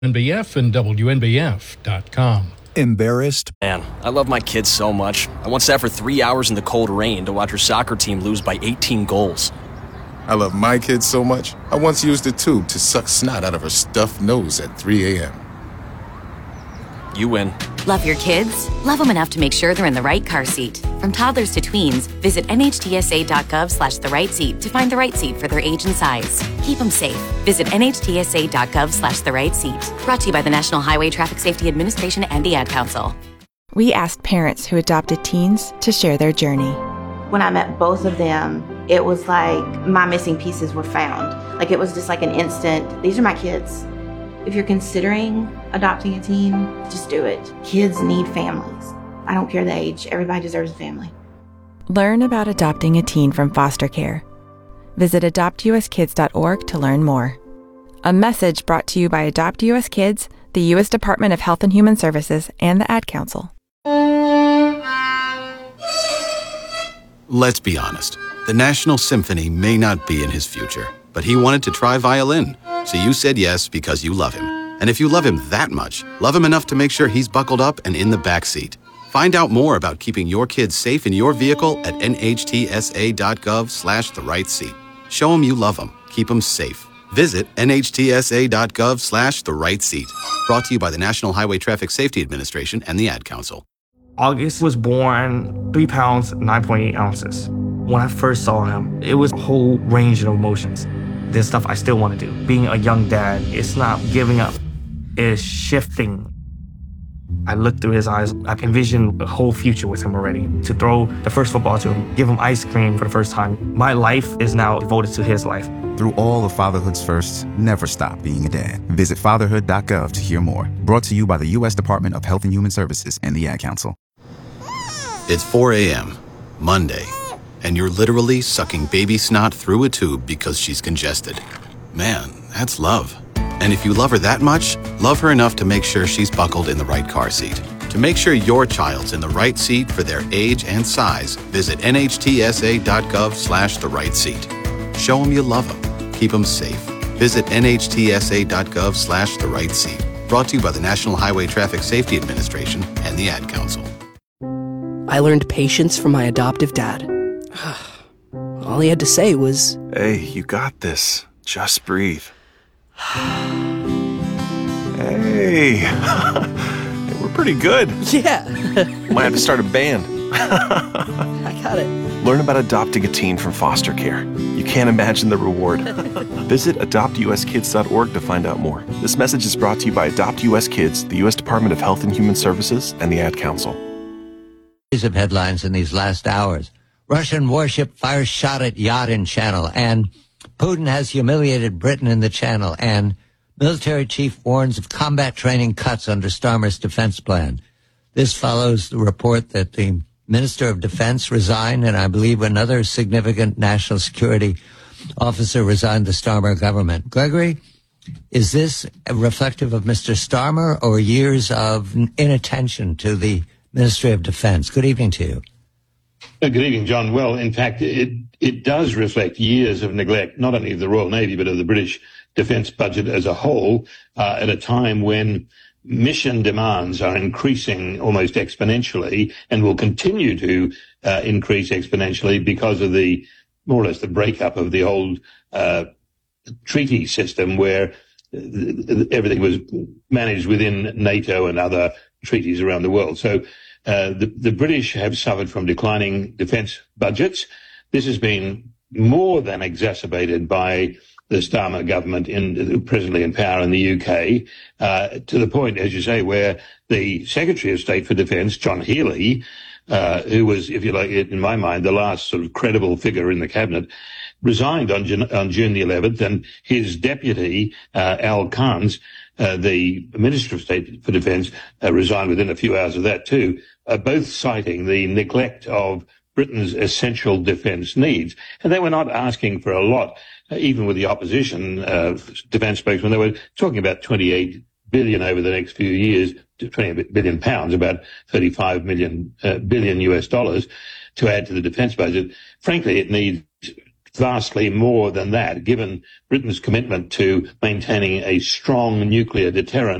NBF and WNBF.com. Embarrassed? Man, I love my kids so much. I once sat for 3 hours in the cold rain to watch her soccer team lose by 18 goals. I love my kids so much, I once used a tube to suck snot out of her stuffed nose at 3 a.m. You win. Love your kids? Love them enough to make sure they're in the right car seat. From toddlers to tweens, visit nhtsa.gov/the-right-seat to find the right seat for their age and size. Keep them safe. Visit nhtsa.gov/the-right-seat. Brought to you by the National Highway Traffic Safety Administration and the Ad Council. We asked parents who adopted teens to share their journey. When I met both of them, it was like my missing pieces were found. Like it was just like an instant, these are my kids. If you're considering adopting a teen, just do it. Kids need families. I don't care the age. Everybody deserves a family. Learn about adopting a teen from foster care. Visit adoptuskids.org to learn more. A message brought to you by Adopt US Kids, the U.S. Department of Health and Human Services, and the Ad Council. Let's be honest. The National Symphony may not be in his future, but he wanted to try violin. So you said yes because you love him. And if you love him that much, love him enough to make sure he's buckled up and in the back seat. Find out more about keeping your kids safe in your vehicle at nhtsa.gov/the-right-seat. Show him you love him. Keep him safe. Visit nhtsa.gov/the-right-seat. Brought to you by the National Highway Traffic Safety Administration and the Ad Council. August was born 3 pounds, 9.8 ounces. When I first saw him, it was a whole range of emotions. There's stuff I still want to do. Being a young dad, it's not giving up. It's shifting. I looked through his eyes. I envisioned a whole future with him already. To throw the first football to him, give him ice cream for the first time. My life is now devoted to his life. Through all of fatherhood's firsts, never stop being a dad. Visit fatherhood.gov to hear more. Brought to you by the U.S. Department of Health and Human Services and the Ad Council. It's 4 a.m., Monday, and you're literally sucking baby snot through a tube because she's congested. Man, that's love. And if you love her that much, love her enough to make sure she's buckled in the right car seat. To make sure your child's in the right seat for their age and size, visit nhtsa.gov/the-right-seat. Show them you love them. Keep them safe. Visit nhtsa.gov/the-right-seat. Brought to you by the National Highway Traffic Safety Administration and the Ad Council. I learned patience from my adoptive dad. All he had to say was, "Hey, you got this. Just breathe." Hey, we're pretty good. Yeah. Might have to start a band. I got it. Learn about adopting a teen from foster care. You can't imagine the reward. Visit adoptuskids.org to find out more. This message is brought to you by Adopt US Kids, the U.S. Department of Health and Human Services, and the Ad Council. Of headlines in these last hours. Russian warship fires shot at yacht in Channel, and Putin has humiliated Britain in the Channel, and military chief warns of combat training cuts under Starmer's defense plan. This follows the report that the Minister of Defense resigned, and I believe another significant national security officer resigned the Starmer government. Gregory, is this reflective of Mr. Starmer or years of inattention to the Ministry of Defense? Good evening to you. Good evening, John. Well, in fact, it does reflect years of neglect, not only of the Royal Navy, but of the British defence budget as a whole, at a time when mission demands are increasing almost exponentially and will continue to increase exponentially because of the, more or less, the breakup of the old treaty system where everything was managed within NATO and other treaties around the world. So the British have suffered from declining defence budgets. This has been more than exacerbated by the Starmer government presently in power in the UK, to the point, as you say, where the Secretary of State for Defence, John Healey, who was, if you like, in my mind, the last sort of credible figure in the cabinet, resigned on June the 11th, and his deputy, Al Carnes, the Minister of State for Defence, resigned within a few hours of that too, both citing the neglect of Britain's essential defence needs. And they were not asking for a lot, even with the opposition defence spokesman. They were talking about 28 billion over the next few years, 20 billion pounds, about 35 billion US dollars to add to the defence budget. Frankly, it needs vastly more than that, given Britain's commitment to maintaining a strong nuclear deterrent.